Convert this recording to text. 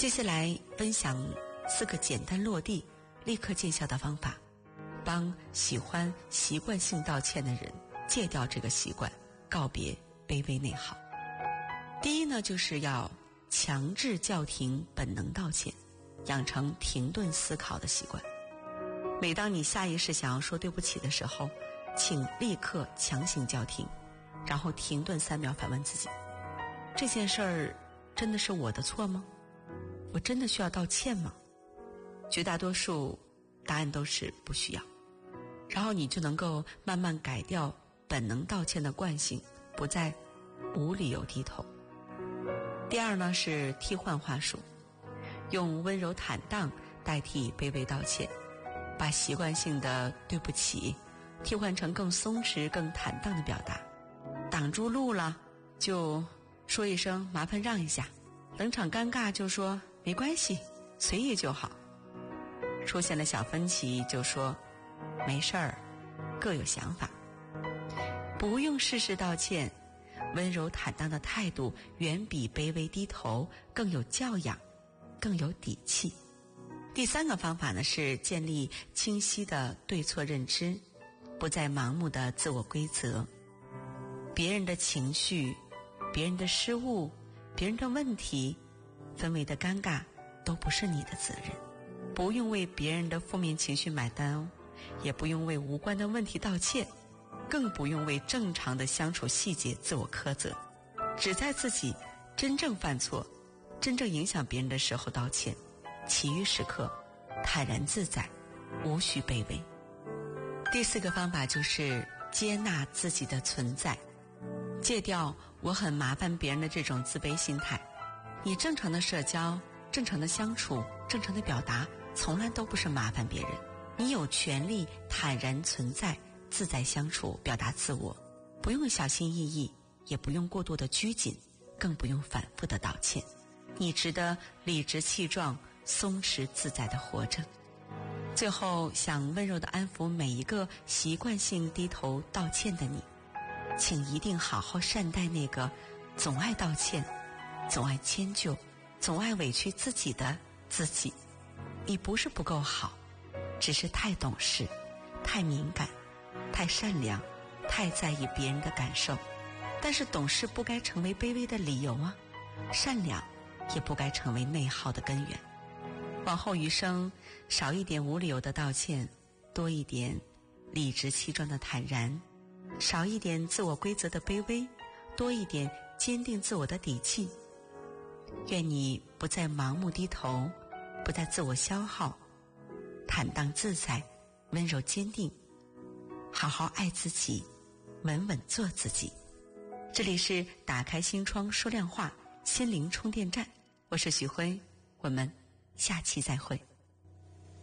接下来分享4个简单落地、立刻见效的方法，帮喜欢习惯性道歉的人戒掉这个习惯，告别卑微内耗。第一呢，就是要强制叫停本能道歉，养成停顿思考的习惯。每当你下意识想要说对不起的时候，请立刻强行叫停，然后停顿3秒，反问自己：这件事儿真的是我的错吗？我真的需要道歉吗？绝大多数答案都是不需要，然后你就能够慢慢改掉本能道歉的惯性，不再无理由低头。第二呢，是替换话术，用温柔坦荡代替卑微道歉，把习惯性的对不起替换成更松弛更坦荡的表达。挡住路了就说一声麻烦让一下，冷场尴尬就说没关系，随意就好。出现了小分歧就说没事儿，各有想法。不用事事道歉，温柔坦荡的态度远比卑微低头更有教养，更有底气。第3个方法呢，是建立清晰的对错认知，不再盲目的自我规则。别人的情绪、别人的失误、别人的问题，氛围的尴尬都不是你的责任。不用为别人的负面情绪买单哦，也不用为无关的问题道歉，更不用为正常的相处细节自我苛责。只在自己真正犯错、真正影响别人的时候道歉，其余时刻坦然自在，无需卑微。第4个方法就是接纳自己的存在，戒掉我很麻烦别人的这种自卑心态。你正常的社交、正常的相处、正常的表达，从来都不是麻烦别人。你有权利坦然存在，自在相处，表达自我，不用小心翼翼，也不用过度的拘谨，更不用反复的道歉。你值得理直气壮、松弛自在的活着。最后，想温柔地安抚每一个习惯性低头道歉的你，请一定好好善待那个总爱道歉、总爱迁就、总爱委屈自己的自己。你不是不够好，只是太懂事、太敏感、太善良、太在意别人的感受。但是懂事不该成为卑微的理由啊，善良也不该成为内耗的根源。往后余生，少一点无理由的道歉，多一点理直气壮的坦然；少一点自我规则的卑微，多一点坚定自我的底气。愿你不再盲目低头，不再自我消耗，坦荡自在，温柔坚定，好好爱自己，稳稳做自己。这里是打开心窗说亮话心灵充电站，我是许辉，我们下期再会。